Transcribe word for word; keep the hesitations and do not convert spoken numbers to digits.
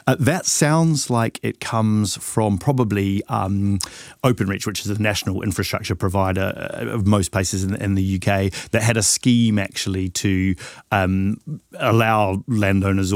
Uh, that sounds like it comes from probably um, Openreach, which is a national infrastructure provider of most places in, in the U K, that had a scheme actually to um, allow landowners